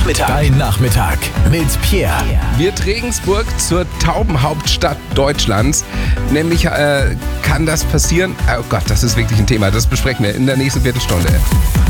Nachmittag. Dein Nachmittag mit Pierre. Wird Regensburg zur Taubenhauptstadt Deutschlands? Nämlich kann das passieren? Oh Gott, das ist wirklich ein Thema. Das besprechen wir in der nächsten Viertelstunde.